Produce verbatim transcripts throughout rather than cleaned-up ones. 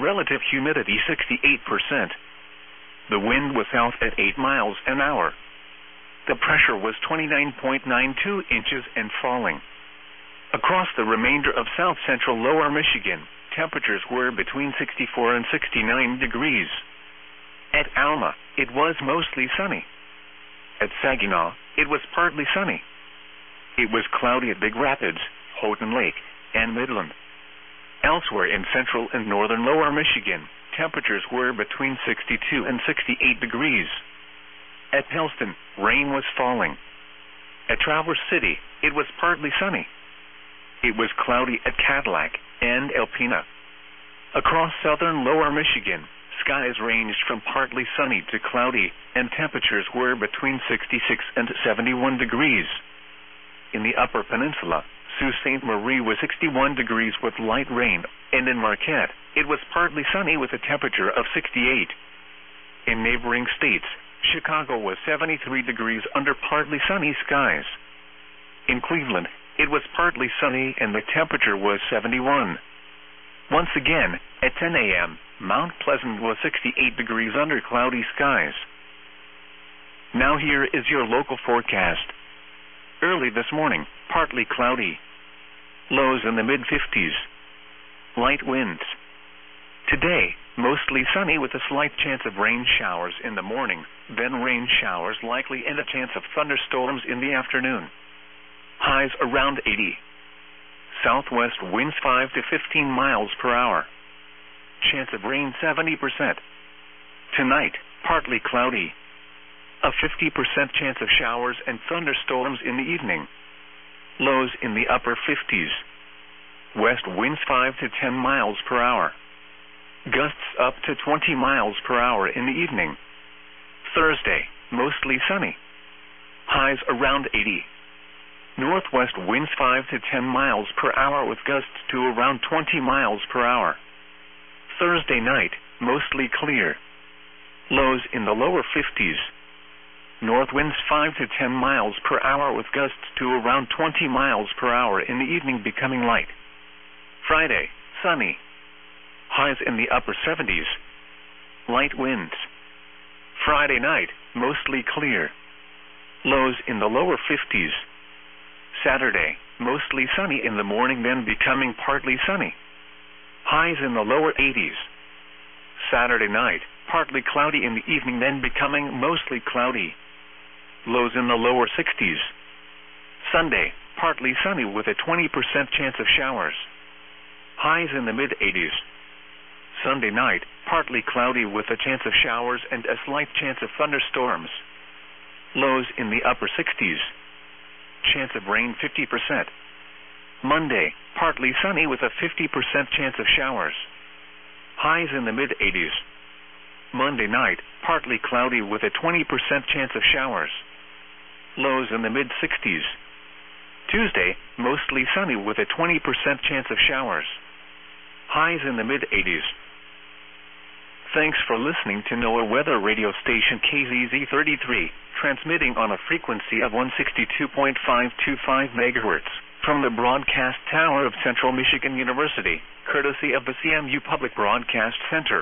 relative humidity sixty-eight percent. The wind was south at eight miles an hour. The pressure was twenty-nine point nine two inches and falling. Across the remainder of south-central lower Michigan, temperatures were between sixty-four and sixty-nine degrees. At Alma, it was mostly sunny. At Saginaw, it was partly sunny. It was cloudy at Big Rapids, Houghton Lake, and Midland. Elsewhere in central and northern lower Michigan, temperatures were between sixty-two and sixty-eight degrees. At Helston, rain was falling. At Traverse City, it was partly sunny. It was cloudy at Cadillac and Alpena. Across southern lower Michigan, skies ranged from partly sunny to cloudy, and temperatures were between sixty-six and seventy-one degrees. In the Upper Peninsula, Sault Ste. Marie was sixty-one degrees with light rain, and in Marquette, it was partly sunny with a temperature of sixty-eight. In neighboring states, Chicago was seventy-three degrees under partly sunny skies. In Cleveland, it was partly sunny and the temperature was seventy-one. Once again, at ten a.m., Mount Pleasant was sixty-eight degrees under cloudy skies. Now here is your local forecast. Early this morning, partly cloudy. Lows in the mid fifties. Light winds. Today, mostly sunny with a slight chance of rain showers in the morning, then rain showers likely and a chance of thunderstorms in the afternoon. Highs around eighty. Southwest winds five to fifteen miles per hour. Chance of rain seventy percent. Tonight, partly cloudy. A fifty percent chance of showers and thunderstorms in the evening. Lows in the upper fifties. West winds five to ten miles per hour. Gusts up to twenty miles per hour in the evening. Thursday, mostly sunny. Highs around eighty. Northwest winds five to ten miles per hour with gusts to around twenty miles per hour. Thursday night, mostly clear. Lows in the lower fifties. North winds five to ten miles per hour with gusts to around twenty miles per hour in the evening becoming light. Friday, sunny. Highs in the upper seventies. Light winds. Friday night, mostly clear. Lows in the lower fifties. Saturday, mostly sunny in the morning then becoming partly sunny. Highs in the lower eighties. Saturday night, partly cloudy in the evening then becoming mostly cloudy. Lows in the lower sixties. Sunday, partly sunny with a twenty percent chance of showers. Highs in the mid eighties. Sunday night, partly cloudy with a chance of showers and a slight chance of thunderstorms. Lows in the upper sixties. Chance of rain fifty percent. Monday, partly sunny with a fifty percent chance of showers. Highs in the mid eighties. Monday night, partly cloudy with a twenty percent chance of showers. Lows in the mid sixties. Tuesday, mostly sunny with a twenty percent chance of showers. Highs in the mid eighties. Thanks for listening to NOAA Weather Radio Station K Z Z thirty-three, transmitting on a frequency of one sixty-two point five two five megahertz from the broadcast tower of Central Michigan University, courtesy of the C M U Public Broadcast Center.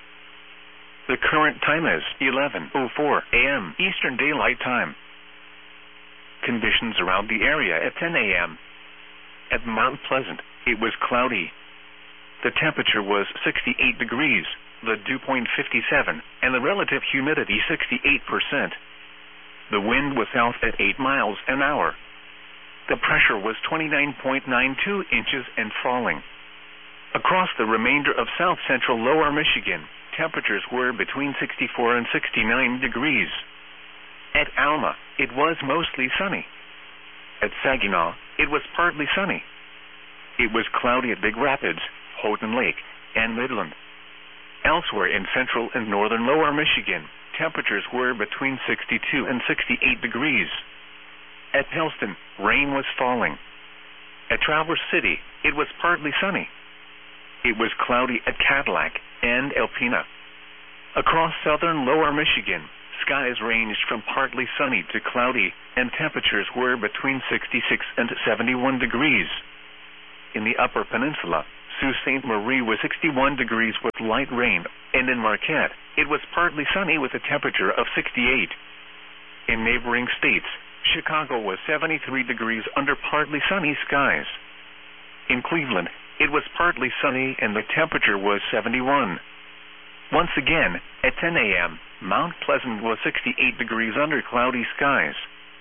The current time is eleven oh four a.m. Eastern Daylight Time. Conditions around the area at ten a.m. At Mount Pleasant, it was cloudy. The temperature was sixty-eight degrees, the dew point fifty-seven, and the relative humidity sixty-eight percent. The wind was south at eight miles an hour. The pressure was twenty-nine point nine two inches and falling. Across the remainder of south-central lower Michigan, temperatures were between sixty-four and sixty-nine degrees. At Alma, it was mostly sunny. At Saginaw, it was partly sunny. It was cloudy at Big Rapids, Houghton Lake, and Midland. Elsewhere in central and northern lower Michigan, temperatures were between sixty-two and sixty-eight degrees. At Helston, rain was falling. At Traverse City, it was partly sunny. It was cloudy at Cadillac and Alpena. Across southern lower Michigan, skies ranged from partly sunny to cloudy, and temperatures were between sixty-six and seventy-one degrees. In the Upper Peninsula, Sault Ste. Marie was sixty-one degrees with light rain, and in Marquette, it was partly sunny with a temperature of sixty-eight. In neighboring states, Chicago was seventy-three degrees under partly sunny skies. In Cleveland, it was partly sunny and the temperature was seventy-one. Once again, at ten a m, Mount Pleasant was sixty-eight degrees under cloudy skies.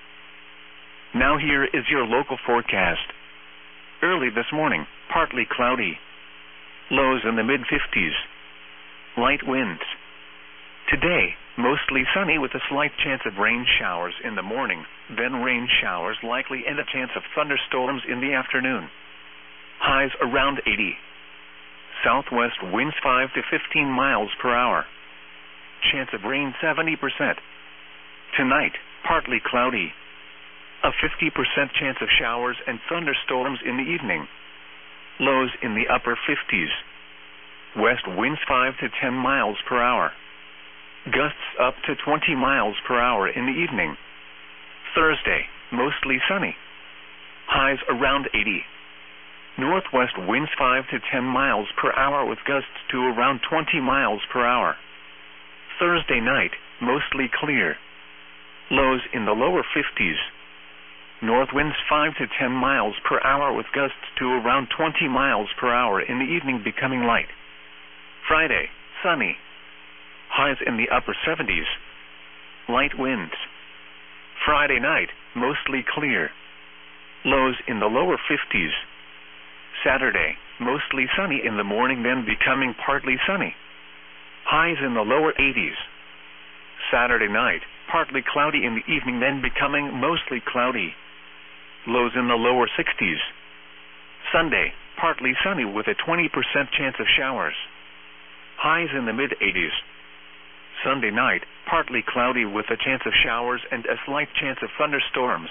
Now here is your local forecast. Early this morning, partly cloudy. Lows in the mid fifties. Light winds. Today, mostly sunny with a slight chance of rain showers in the morning, then rain showers likely and a chance of thunderstorms in the afternoon. Highs around eighty. Southwest winds five to fifteen miles per hour. Chance of rain seventy percent. Tonight, partly cloudy. A fifty percent chance of showers and thunderstorms in the evening. Lows in the upper fifties. West winds five to ten miles per hour. Gusts up to twenty miles per hour in the evening. Thursday, mostly sunny. Highs around eighty. Northwest winds five to ten miles per hour with gusts to around twenty miles per hour. Thursday night, mostly clear. Lows in the lower fifties. North winds five to ten miles per hour with gusts to around twenty miles per hour in the evening becoming light. Friday, sunny. Highs in the upper seventies. Light winds. Friday night, mostly clear. Lows in the lower fifties. Saturday, mostly sunny in the morning then becoming partly sunny. Highs in the lower eighties. Saturday night, partly cloudy in the evening then becoming mostly cloudy. Lows in the lower sixties. Sunday, partly sunny with a twenty percent chance of showers. Highs in the mid eighties. Sunday night, partly cloudy with a chance of showers and a slight chance of thunderstorms.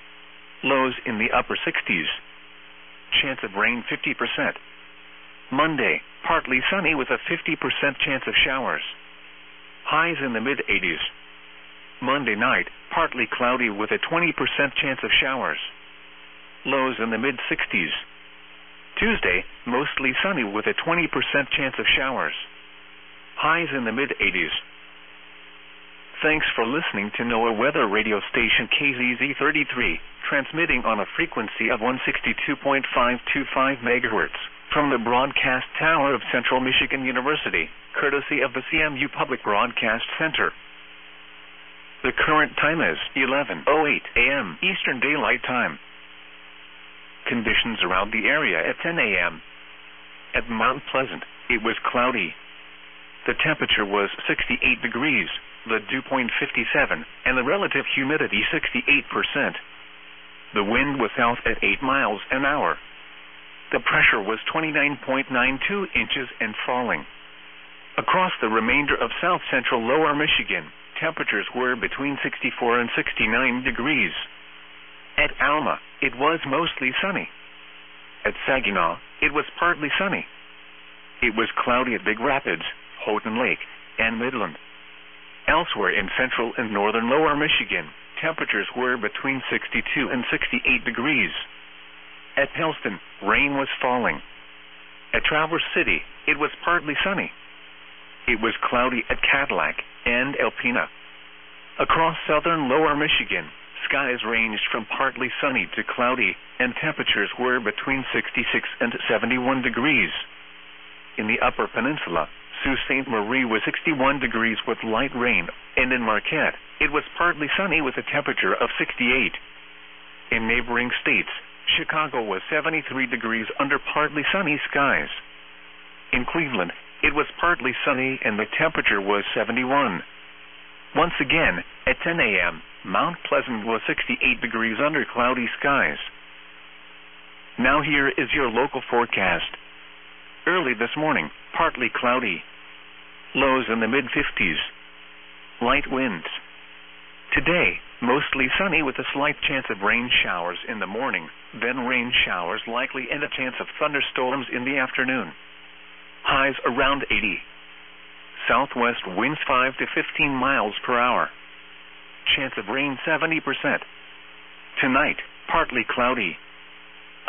Lows in the upper sixties. Chance of rain fifty percent. Monday, partly sunny with a fifty percent chance of showers. Highs in the mid eighties. Monday night, partly cloudy with a twenty percent chance of showers. Lows in the mid sixties. Tuesday, mostly sunny with a twenty percent chance of showers. Highs in the mid eighties. Thanks for listening to NOAA Weather Radio Station K Z Z thirty-three, transmitting on a frequency of one sixty-two point five two five megahertz from the broadcast tower of Central Michigan University, courtesy of the C M U Public Broadcast Center. The current time is eleven oh eight a m Eastern Daylight Time. Conditions around the area at ten a m At Mount Pleasant, it was cloudy. The temperature was sixty-eight degrees, the dew point fifty-seven, and the relative humidity sixty-eight percent. The wind was south at eight miles an hour. The pressure was twenty-nine point nine two inches and falling. Across the remainder of south-central lower Michigan, temperatures were between sixty-four and sixty-nine degrees. At Alma, it was mostly sunny. At Saginaw, it was partly sunny. It was cloudy at Big Rapids, Houghton Lake, and Midland. Elsewhere in central and northern lower Michigan, temperatures were between sixty-two and sixty-eight degrees. At Helston, rain was falling. At Traverse City, it was partly sunny. It was cloudy at Cadillac and Alpena. Across southern lower Michigan, skies ranged from partly sunny to cloudy, and temperatures were between sixty-six and seventy-one degrees. In the Upper Peninsula, Sault Ste. Marie was sixty-one degrees with light rain, and in Marquette, it was partly sunny with a temperature of sixty-eight. In neighboring states, Chicago was seventy-three degrees under partly sunny skies. In Cleveland, it was partly sunny and the temperature was seventy-one. Once again, at ten a m, Mount Pleasant was sixty-eight degrees under cloudy skies. Now here is your local forecast. Early this morning, partly cloudy. Lows in the mid fifties. Light winds. Today, mostly sunny with a slight chance of rain showers in the morning, then rain showers likely and a chance of thunderstorms in the afternoon. Highs around eighty. Southwest winds five to fifteen miles per hour. Chance of rain seventy percent. Tonight, partly cloudy. A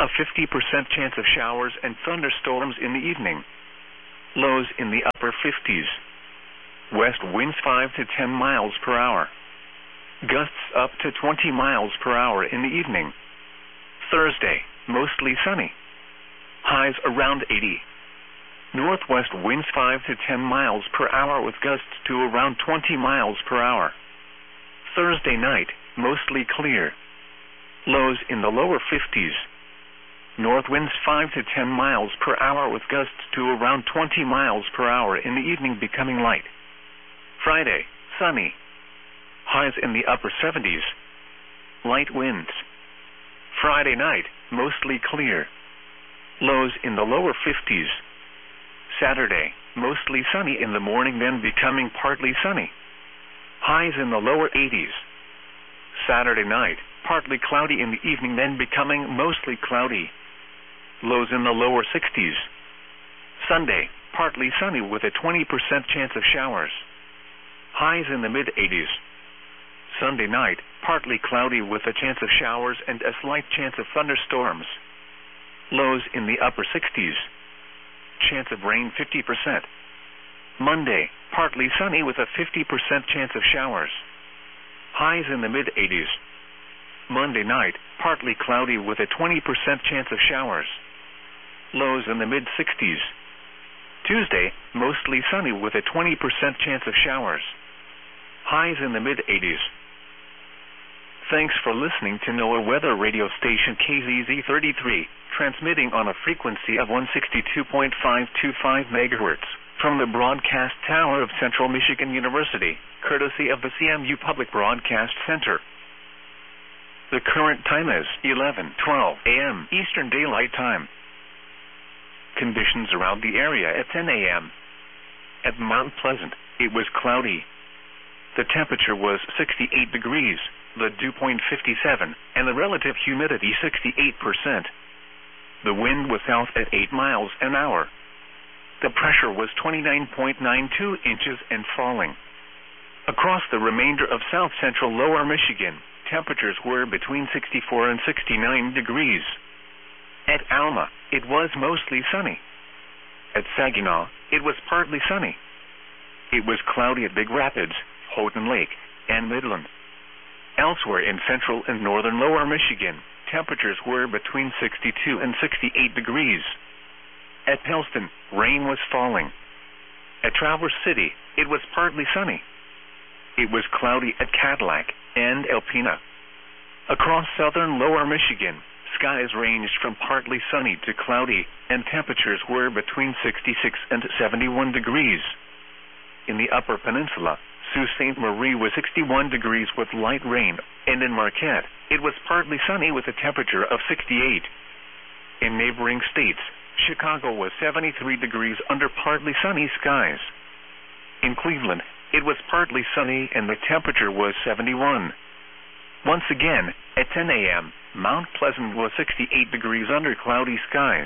A fifty percent chance of showers and thunderstorms in the evening. Lows in the upper fifties. West winds five to ten miles per hour. Gusts up to twenty miles per hour in the evening. Thursday, mostly sunny. Highs around eighty. Northwest winds five to ten miles per hour with gusts to around twenty miles per hour. Thursday night, mostly clear. Lows in the lower fifties. North winds five to ten miles per hour with gusts to around twenty miles per hour in the evening becoming light. Friday, sunny. Highs in the upper seventies. Light winds. Friday night, mostly clear. Lows in the lower fifties. Saturday, mostly sunny in the morning then becoming partly sunny. Highs in the lower eighties. Saturday night, partly cloudy in the evening then becoming mostly cloudy. Lows in the lower sixties. Sunday, partly sunny with a twenty percent chance of showers. Highs in the mid-eighties. Sunday night, partly cloudy with a chance of showers and a slight chance of thunderstorms. Lows in the upper sixties. Chance of rain fifty percent. Monday, partly sunny with a fifty percent chance of showers. Highs in the mid-eighties. Monday night, partly cloudy with a twenty percent chance of showers. Lows in the mid-sixties. Tuesday, mostly sunny with a twenty percent chance of showers. Highs in the mid-eighties. Thanks for listening to NOAA Weather Radio Station K Z Z thirty-three, transmitting on a frequency of one sixty-two point five two five megahertz, from the broadcast tower of Central Michigan University, courtesy of the C M U Public Broadcast Center. The current time is eleven twelve a m Eastern Daylight Time. Conditions around the area at ten a m At Mount Pleasant, it was cloudy. The temperature was sixty-eight degrees, the dew point fifty-seven, and the relative humidity sixty-eight percent. The wind was south at eight miles an hour. The pressure was twenty-nine point nine two inches and falling. Across the remainder of south-central lower Michigan, temperatures were between sixty-four and sixty-nine degrees. At Alma, it was mostly sunny. At Saginaw, it was partly sunny. It was cloudy at Big Rapids, Houghton Lake, and Midland. Elsewhere in central and northern lower Michigan, temperatures were between sixty-two and sixty-eight degrees. At Pellston, rain was falling. At Traverse City, it was partly sunny. It was cloudy at Cadillac and Alpena. Across southern lower Michigan, skies ranged from partly sunny to cloudy, and temperatures were between sixty-six and seventy-one degrees. In the Upper Peninsula, Sault Ste. Marie was sixty-one degrees with light rain, and in Marquette, it was partly sunny with a temperature of sixty-eight. In neighboring states, Chicago was seventy-three degrees under partly sunny skies. In Cleveland, it was partly sunny and the temperature was seventy-one. Once again, at ten a m, Mount Pleasant was sixty-eight degrees under cloudy skies.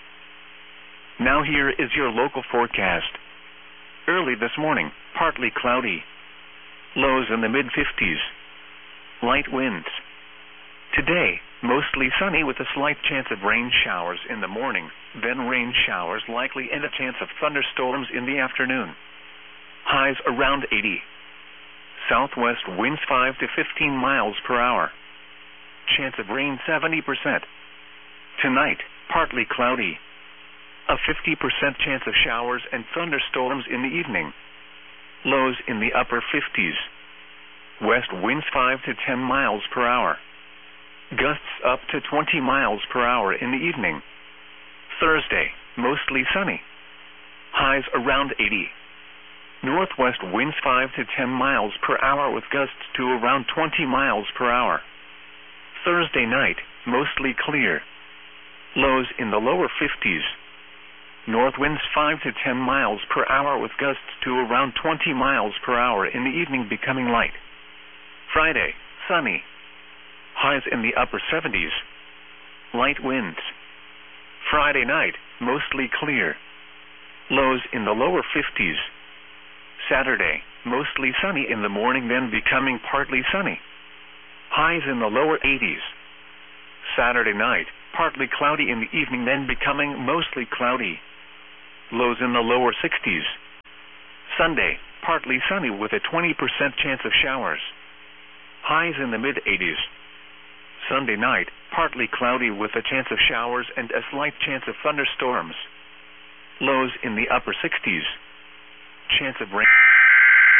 Now here is your local forecast. Early this morning, partly cloudy. Lows in the mid-fifties. Light winds. Today, mostly sunny with a slight chance of rain showers in the morning, then rain showers likely and a chance of thunderstorms in the afternoon. Highs around eighty. Southwest winds five to fifteen miles per hour. Chance of rain seventy percent. Tonight, partly cloudy. A fifty percent chance of showers and thunderstorms in the evening. Lows in the upper fifties. West winds five to ten miles per hour. Gusts up to twenty miles per hour in the evening. Thursday, mostly sunny. Highs around eighty. Northwest winds five to ten miles per hour with gusts to around twenty miles per hour. Thursday night, mostly clear. Lows in the lower fifties. North winds five to ten miles per hour with gusts to around twenty miles per hour in the evening becoming light. Friday, sunny. Highs in the upper seventies. Light winds. Friday night, mostly clear. Lows in the lower fifties. Saturday, mostly sunny in the morning then becoming partly sunny. Highs in the lower eighties. Saturday night, partly cloudy in the evening, then becoming mostly cloudy. Lows in the lower sixties. Sunday, partly sunny with a twenty percent chance of showers. Highs in the mid-eighties. Sunday night, partly cloudy with a chance of showers and a slight chance of thunderstorms. Lows in the upper sixties. Chance of rain.